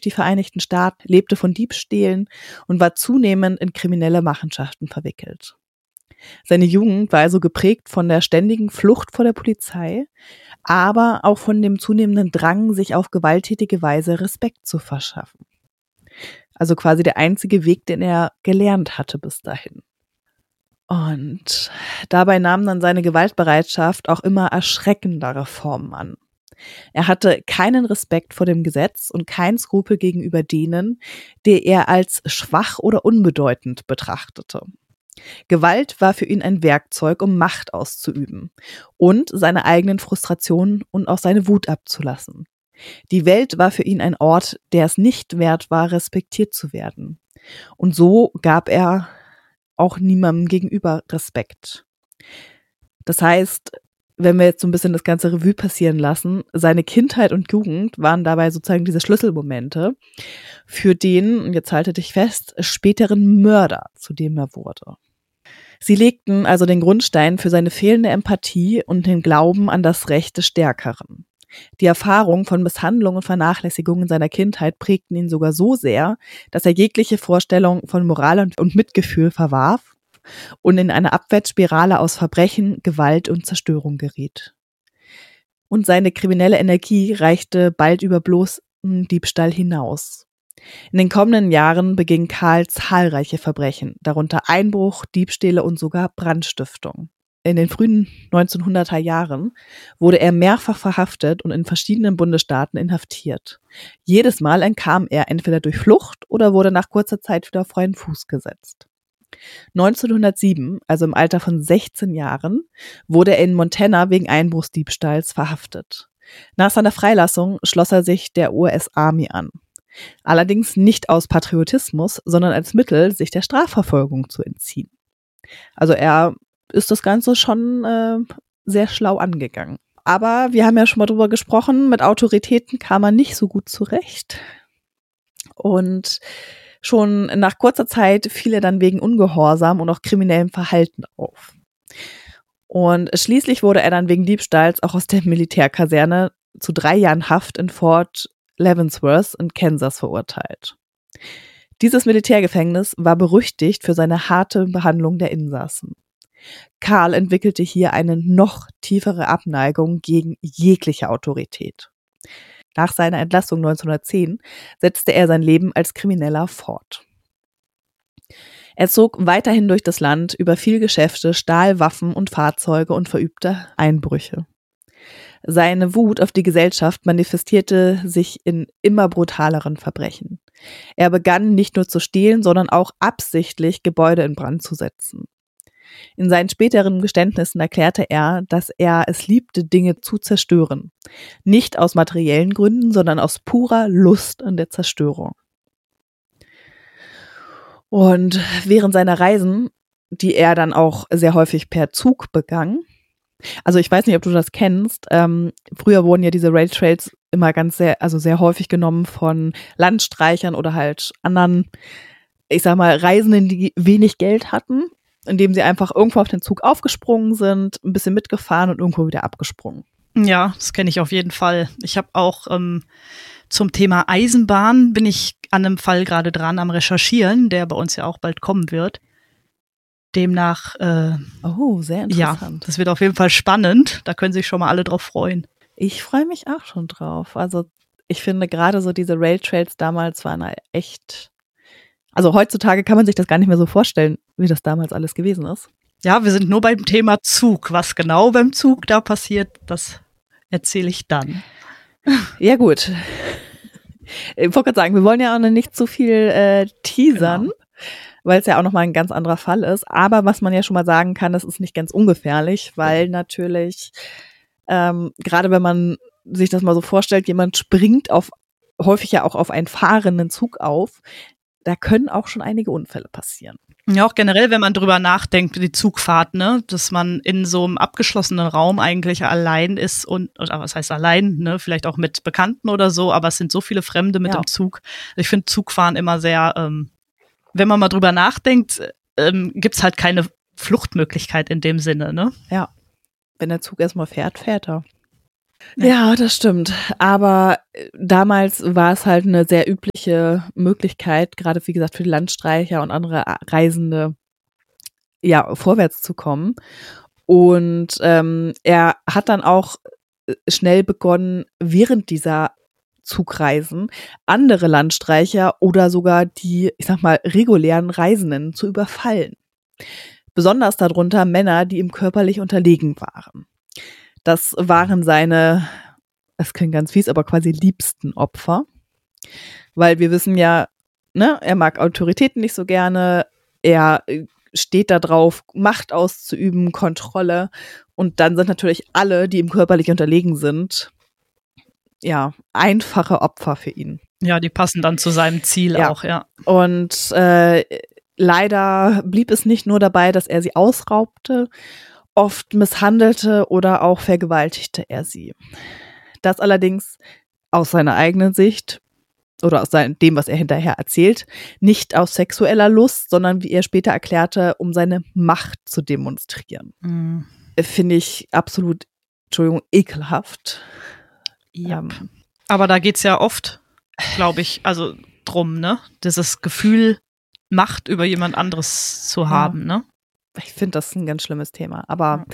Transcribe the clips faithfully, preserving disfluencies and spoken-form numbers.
die Vereinigten Staaten, lebte von Diebstählen und war zunehmend in kriminelle Machenschaften verwickelt. Seine Jugend war also geprägt von der ständigen Flucht vor der Polizei, aber auch von dem zunehmenden Drang, sich auf gewalttätige Weise Respekt zu verschaffen. Also quasi der einzige Weg, den er gelernt hatte bis dahin. Und dabei nahm dann seine Gewaltbereitschaft auch immer erschreckendere Formen an. Er hatte keinen Respekt vor dem Gesetz und keinen Skrupel gegenüber denen, die er als schwach oder unbedeutend betrachtete. Gewalt war für ihn ein Werkzeug, um Macht auszuüben und seine eigenen Frustrationen und auch seine Wut abzulassen. Die Welt war für ihn ein Ort, der es nicht wert war, respektiert zu werden. Und so gab er auch niemandem gegenüber Respekt. Das heißt, wenn wir jetzt so ein bisschen das ganze Revue passieren lassen, seine Kindheit und Jugend waren dabei sozusagen diese Schlüsselmomente für den, und jetzt halte dich fest, späteren Mörder, zu dem er wurde. Sie legten also den Grundstein für seine fehlende Empathie und den Glauben an das Recht des Stärkeren. Die Erfahrung von Misshandlung und Vernachlässigung in seiner Kindheit prägten ihn sogar so sehr, dass er jegliche Vorstellung von Moral und Mitgefühl verwarf und in eine Abwärtsspirale aus Verbrechen, Gewalt und Zerstörung geriet. Und seine kriminelle Energie reichte bald über bloßen Diebstahl hinaus. In den kommenden Jahren beging Karl zahlreiche Verbrechen, darunter Einbruch, Diebstähle und sogar Brandstiftung. In den frühen neunzehnhunderter Jahren wurde er mehrfach verhaftet und in verschiedenen Bundesstaaten inhaftiert. Jedes Mal entkam er entweder durch Flucht oder wurde nach kurzer Zeit wieder auf freien Fuß gesetzt. neunzehnhundertsieben, also im Alter von sechzehn Jahren, wurde er in Montana wegen Einbruchsdiebstahls verhaftet. Nach seiner Freilassung schloss er sich der U S Army an. Allerdings nicht aus Patriotismus, sondern als Mittel, sich der Strafverfolgung zu entziehen. Also er ist das Ganze schon äh, sehr schlau angegangen. Aber wir haben ja schon mal drüber gesprochen, mit Autoritäten kam er nicht so gut zurecht. Und schon nach kurzer Zeit fiel er dann wegen Ungehorsam und auch kriminellem Verhalten auf. Und schließlich wurde er dann wegen Diebstahls auch aus der Militärkaserne zu drei Jahren Haft in Fort Leavenworth in Kansas verurteilt. Dieses Militärgefängnis war berüchtigt für seine harte Behandlung der Insassen. Karl entwickelte hier eine noch tiefere Abneigung gegen jegliche Autorität. Nach seiner Entlassung neunzehnhundertzehn setzte er sein Leben als Krimineller fort. Er zog weiterhin durch das Land, überfiel Geschäfte, stahl Waffen und Fahrzeuge und verübte Einbrüche. Seine Wut auf die Gesellschaft manifestierte sich in immer brutaleren Verbrechen. Er begann nicht nur zu stehlen, sondern auch absichtlich Gebäude in Brand zu setzen. In seinen späteren Geständnissen erklärte er, dass er es liebte, Dinge zu zerstören. Nicht aus materiellen Gründen, sondern aus purer Lust an der Zerstörung. Und während seiner Reisen, die er dann auch sehr häufig per Zug begann, also ich weiß nicht, ob du das kennst, ähm, früher wurden ja diese Railtrails immer ganz sehr, also sehr häufig genommen von Landstreichern oder halt anderen, ich sag mal, Reisenden, die wenig Geld hatten, indem sie einfach irgendwo auf den Zug aufgesprungen sind, ein bisschen mitgefahren und irgendwo wieder abgesprungen. Ja, das kenne ich auf jeden Fall. Ich habe auch ähm, zum Thema Eisenbahn bin ich an einem Fall gerade dran am Recherchieren, der bei uns ja auch bald kommen wird. Demnach, äh, oh, sehr interessant. Ja, das wird auf jeden Fall spannend. Da können sich schon mal alle drauf freuen. Ich freue mich auch schon drauf. Also ich finde gerade so diese Railtrails damals waren echt, also heutzutage kann man sich das gar nicht mehr so vorstellen, wie das damals alles gewesen ist. Ja, wir sind nur beim Thema Zug. Was genau beim Zug da passiert, das erzähle ich dann. Ja gut. Ich wollte gerade sagen, wir wollen ja auch nicht zu viel äh, teasern. Genau. Weil es ja auch nochmal ein ganz anderer Fall ist. Aber was man ja schon mal sagen kann, das ist nicht ganz ungefährlich, weil natürlich, ähm, gerade wenn man sich das mal so vorstellt, jemand springt auf häufig ja auch auf einen fahrenden Zug auf, da können auch schon einige Unfälle passieren. Ja, auch generell, wenn man drüber nachdenkt, die Zugfahrt, ne, dass man in so einem abgeschlossenen Raum eigentlich allein ist und, oder was heißt allein, ne, vielleicht auch mit Bekannten oder so, aber es sind so viele Fremde mit ja. im Zug. Ich finde Zugfahren immer sehr, ähm, wenn man mal drüber nachdenkt, ähm, gibt's halt keine Fluchtmöglichkeit in dem Sinne, ne? Ja. Wenn der Zug erstmal fährt, fährt er. Ja, das stimmt. Aber damals war es halt eine sehr übliche Möglichkeit, gerade wie gesagt für die Landstreicher und andere Reisende, ja, vorwärts zu kommen. Und ähm, er hat dann auch schnell begonnen, während dieser Zugreisen andere Landstreicher oder sogar die, ich sag mal, regulären Reisenden zu überfallen. Besonders darunter Männer, die ihm körperlich unterlegen waren. Das waren seine, es klingt ganz fies, aber quasi liebsten Opfer. Weil wir wissen ja, ne, er mag Autoritäten nicht so gerne, er steht da drauf, Macht auszuüben, Kontrolle. Und dann sind natürlich alle, die ihm körperlich unterlegen sind, ja, einfache Opfer für ihn. Ja, die passen dann zu seinem Ziel ja. auch, ja. Und äh, leider blieb es nicht nur dabei, dass er sie ausraubte, oft misshandelte oder auch vergewaltigte er sie. Das allerdings aus seiner eigenen Sicht oder aus seinem, dem, was er hinterher erzählt, nicht aus sexueller Lust, sondern wie er später erklärte, um seine Macht zu demonstrieren. Mhm. Finde ich absolut, Entschuldigung, ekelhaft. Ja. Ähm, Aber da geht's ja oft, glaube ich, also drum, ne? Dieses Gefühl, Macht über jemand anderes zu haben, ja. ne? Ich finde das ein ganz schlimmes Thema. Aber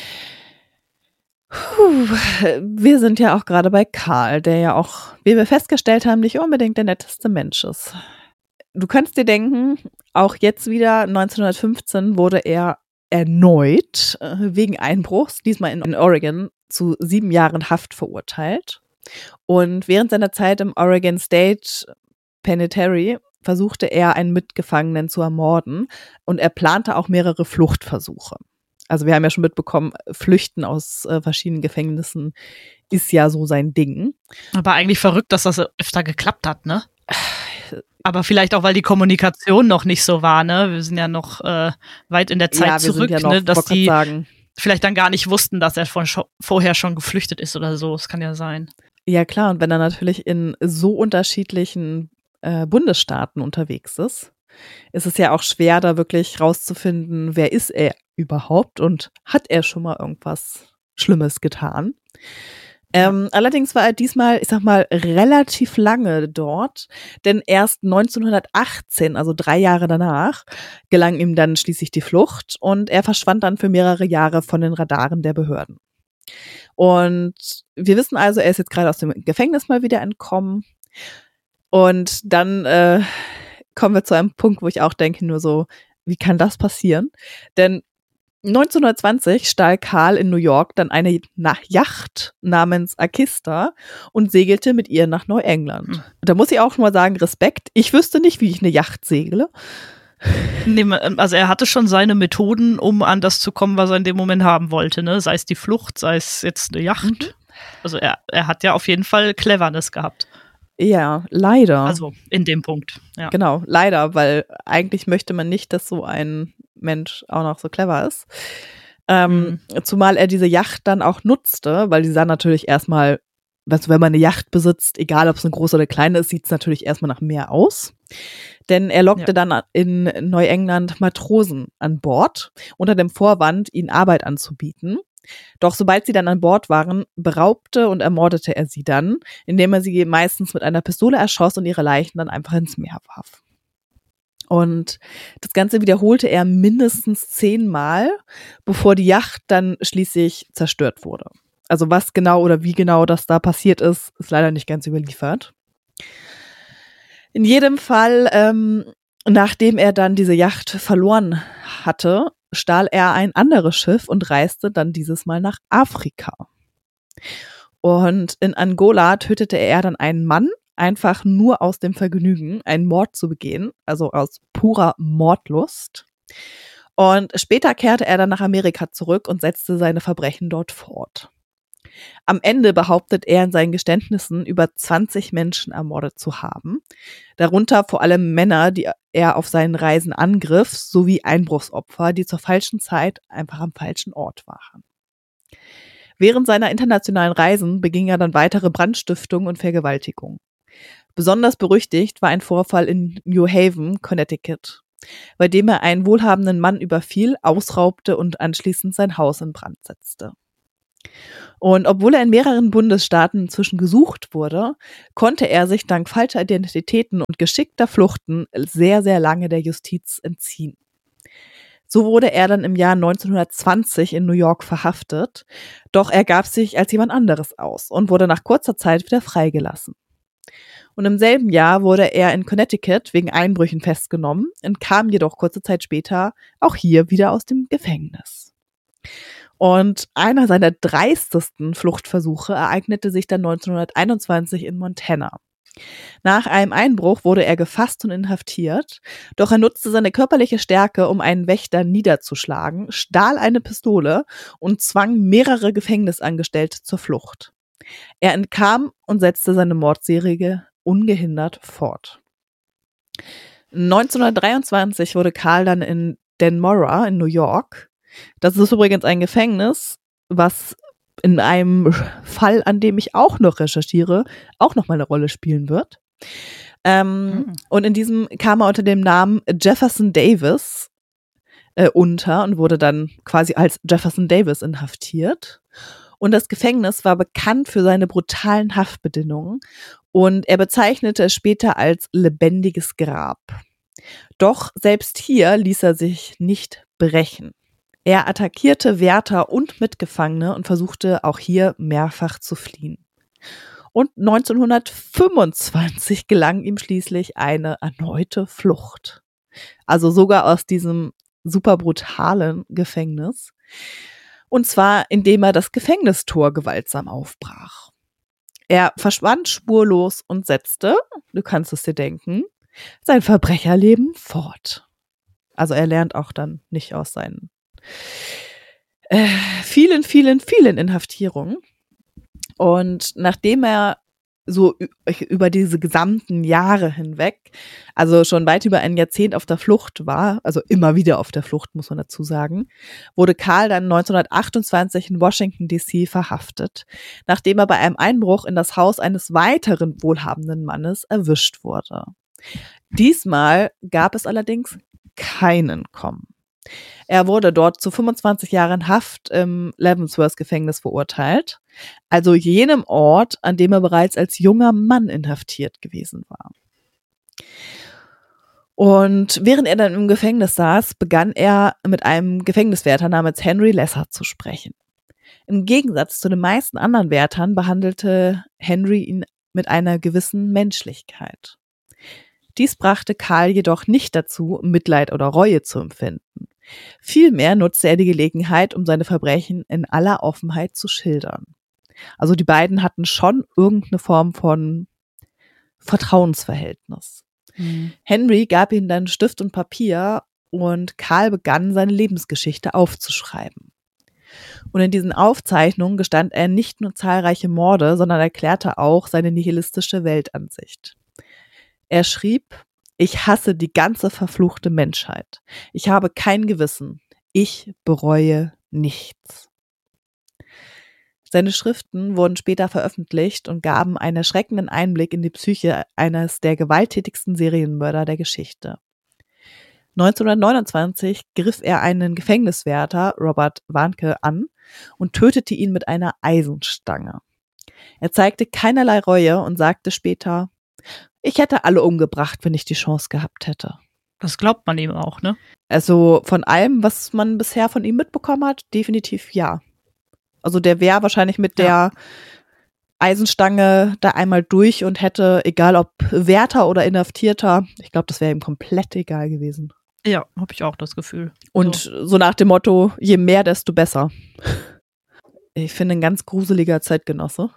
puh, wir sind ja auch gerade bei Karl, der ja auch, wie wir festgestellt haben, nicht unbedingt der netteste Mensch ist. Du kannst dir denken, auch jetzt wieder neunzehnhundertfünfzehn wurde er erneut äh, wegen Einbruchs, diesmal in, in Oregon, zu sieben Jahren Haft verurteilt. Und während seiner Zeit im Oregon State Penitentiary versuchte er, einen Mitgefangenen zu ermorden und er plante auch mehrere Fluchtversuche. Also wir haben ja schon mitbekommen, Flüchten aus äh, verschiedenen Gefängnissen ist ja so sein Ding. Aber eigentlich verrückt, dass das öfter geklappt hat, ne? Aber vielleicht auch, weil die Kommunikation noch nicht so war, ne? Wir sind ja noch äh, weit in der Zeit ja, wir zurück, sind ja noch, ne? Dass die sagen. vielleicht dann gar nicht wussten, dass er von scho- vorher schon geflüchtet ist oder so. Das kann ja sein. Ja, klar. Und wenn er natürlich in so unterschiedlichen äh, Bundesstaaten unterwegs ist, ist es ja auch schwer, da wirklich rauszufinden, wer ist er überhaupt und hat er schon mal irgendwas Schlimmes getan. Ähm, allerdings war er diesmal, ich sag mal, relativ lange dort, denn erst neunzehnhundertachtzehn, also drei Jahre danach, gelang ihm dann schließlich die Flucht und er verschwand dann für mehrere Jahre von den Radaren der Behörden. Und wir wissen also, er ist jetzt gerade aus dem Gefängnis mal wieder entkommen und dann äh, kommen wir zu einem Punkt, wo ich auch denke, nur so, wie kann das passieren? Denn neunzehnhundertzwanzig stahl Karl in New York dann eine Yacht namens Akista und segelte mit ihr nach Neuengland. Mhm. Da muss ich auch mal sagen, Respekt. Ich wüsste nicht, wie ich eine Yacht segle. Nee, also er hatte schon seine Methoden, um an das zu kommen, was er in dem Moment haben wollte, ne? Sei es die Flucht, sei es jetzt eine Yacht. Mhm. Also er, er hat ja auf jeden Fall Cleverness gehabt. Ja, leider. Also in dem Punkt, ja. Genau, leider, weil eigentlich möchte man nicht, dass so ein Mensch auch noch so clever ist. Ähm, mhm. Zumal er diese Yacht dann auch nutzte, weil die sah natürlich erstmal, also wenn man eine Yacht besitzt, egal ob es eine große oder kleine ist, sieht es natürlich erstmal nach mehr aus. Denn er lockte ja. dann in Neuengland Matrosen an Bord, unter dem Vorwand, ihnen Arbeit anzubieten. Doch sobald sie dann an Bord waren, beraubte und ermordete er sie dann, indem er sie meistens mit einer Pistole erschoss und ihre Leichen dann einfach ins Meer warf. Und das Ganze wiederholte er mindestens zehnmal, bevor die Yacht dann schließlich zerstört wurde. Also was genau oder wie genau das da passiert ist, ist leider nicht ganz überliefert. In jedem Fall, ähm, nachdem er dann diese Yacht verloren hatte, stahl er ein anderes Schiff und reiste dann dieses Mal nach Afrika. Und in Angola tötete er dann einen Mann, einfach nur aus dem Vergnügen, einen Mord zu begehen, also aus purer Mordlust. Und später kehrte er dann nach Amerika zurück und setzte seine Verbrechen dort fort. Am Ende behauptet er in seinen Geständnissen, über zwanzig Menschen ermordet zu haben, darunter vor allem Männer, die er auf seinen Reisen angriff, sowie Einbruchsopfer, die zur falschen Zeit einfach am falschen Ort waren. Während seiner internationalen Reisen beging er dann weitere Brandstiftungen und Vergewaltigungen. Besonders berüchtigt war ein Vorfall in New Haven, Connecticut, bei dem er einen wohlhabenden Mann überfiel, ausraubte und anschließend sein Haus in Brand setzte. Und obwohl er in mehreren Bundesstaaten inzwischen gesucht wurde, konnte er sich dank falscher Identitäten und geschickter Fluchten sehr, sehr lange der Justiz entziehen. So wurde er dann im Jahr neunzehnhundertzwanzig in New York verhaftet, doch er gab sich als jemand anderes aus und wurde nach kurzer Zeit wieder freigelassen. Und im selben Jahr wurde er in Connecticut wegen Einbrüchen festgenommen, entkam jedoch kurze Zeit später auch hier wieder aus dem Gefängnis. Und einer seiner dreistesten Fluchtversuche ereignete sich dann neunzehnhunderteinundzwanzig in Montana. Nach einem Einbruch wurde er gefasst und inhaftiert, doch er nutzte seine körperliche Stärke, um einen Wächter niederzuschlagen, stahl eine Pistole und zwang mehrere Gefängnisangestellte zur Flucht. Er entkam und setzte seine Mordserie ungehindert fort. neunzehnhundertdreiundzwanzig wurde Carl dann in Dannemora in New York. Das ist übrigens ein Gefängnis, was in einem Fall, an dem ich auch noch recherchiere, auch noch mal eine Rolle spielen wird. Ähm, mhm. Und in diesem kam er unter dem Namen Jefferson Davis äh, unter und wurde dann quasi als Jefferson Davis inhaftiert. Und das Gefängnis war bekannt für seine brutalen Haftbedingungen und er bezeichnete es später als lebendiges Grab. Doch selbst hier ließ er sich nicht brechen. Er attackierte Wärter und Mitgefangene und versuchte auch hier mehrfach zu fliehen. Und neunzehnhundertfünfundzwanzig gelang ihm schließlich eine erneute Flucht. Also sogar aus diesem super brutalen Gefängnis. Und zwar, indem er das Gefängnistor gewaltsam aufbrach. Er verschwand spurlos und setzte, du kannst es dir denken, sein Verbrecherleben fort. Also er lernt auch dann nicht aus seinen äh, vielen, vielen, vielen Inhaftierungen. Und nachdem er so über diese gesamten Jahre hinweg, also schon weit über ein Jahrzehnt auf der Flucht war, also immer wieder auf der Flucht, muss man dazu sagen, wurde Carl dann neunzehnhundertachtundzwanzig in Washington D C verhaftet, nachdem er bei einem Einbruch in das Haus eines weiteren wohlhabenden Mannes erwischt wurde. Diesmal gab es allerdings keinen Kommen. Er wurde dort zu fünfundzwanzig Jahren Haft im Leavenworth-Gefängnis verurteilt, also jenem Ort, an dem er bereits als junger Mann inhaftiert gewesen war. Und während er dann im Gefängnis saß, begann er mit einem Gefängniswärter namens Henry Lesser zu sprechen. Im Gegensatz zu den meisten anderen Wärtern behandelte Henry ihn mit einer gewissen Menschlichkeit. Dies brachte Carl jedoch nicht dazu, Mitleid oder Reue zu empfinden. Vielmehr nutzte er die Gelegenheit, um seine Verbrechen in aller Offenheit zu schildern. Also die beiden hatten schon irgendeine Form von Vertrauensverhältnis. Mhm. Henry gab ihm dann Stift und Papier und Carl begann, seine Lebensgeschichte aufzuschreiben. Und in diesen Aufzeichnungen gestand er nicht nur zahlreiche Morde, sondern erklärte auch seine nihilistische Weltansicht. Er schrieb: Ich hasse die ganze verfluchte Menschheit. Ich habe kein Gewissen. Ich bereue nichts. Seine Schriften wurden später veröffentlicht und gaben einen erschreckenden Einblick in die Psyche eines der gewalttätigsten Serienmörder der Geschichte. neunzehnhundertneunundzwanzig griff er einen Gefängniswärter, Robert Warnke, an und tötete ihn mit einer Eisenstange. Er zeigte keinerlei Reue und sagte später: Ich hätte alle umgebracht, wenn ich die Chance gehabt hätte. Das glaubt man ihm auch, ne? Also von allem, was man bisher von ihm mitbekommen hat, definitiv ja. Also der wäre wahrscheinlich mit ja. der Eisenstange da einmal durch und hätte, egal ob Wärter oder Inhaftierter, ich glaube, das wäre ihm komplett egal gewesen. Ja, habe ich auch das Gefühl. Und so. so nach dem Motto, je mehr, desto besser. Ich finde, ein ganz gruseliger Zeitgenosse.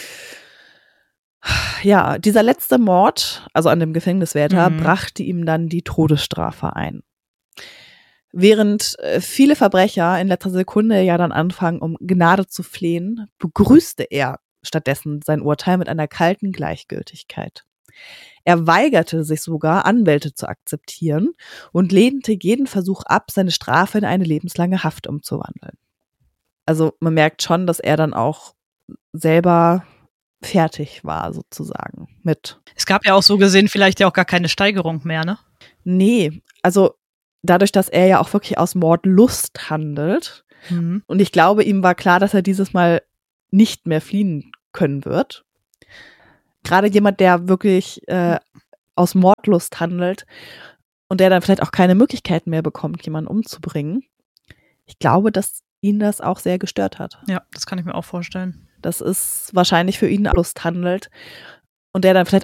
Ja, dieser letzte Mord, also an dem Gefängniswärter, mhm. brachte ihm dann die Todesstrafe ein. Während viele Verbrecher in letzter Sekunde ja dann anfangen, um Gnade zu flehen, begrüßte er stattdessen sein Urteil mit einer kalten Gleichgültigkeit. Er weigerte sich sogar, Anwälte zu akzeptieren und lehnte jeden Versuch ab, seine Strafe in eine lebenslange Haft umzuwandeln. Also man merkt schon, dass er dann auch selber fertig war, sozusagen, mit. Es gab ja auch so gesehen vielleicht ja auch gar keine Steigerung mehr, ne? Nee, also dadurch, dass er ja auch wirklich aus Mordlust handelt. Mhm. Und ich glaube, ihm war klar, dass er dieses Mal nicht mehr fliehen können wird. Gerade jemand, der wirklich äh, aus Mordlust handelt und der dann vielleicht auch keine Möglichkeiten mehr bekommt, jemanden umzubringen. Ich glaube, dass ihn das auch sehr gestört hat. Ja, das kann ich mir auch vorstellen. Das ist wahrscheinlich für ihn Lust handelt und der dann vielleicht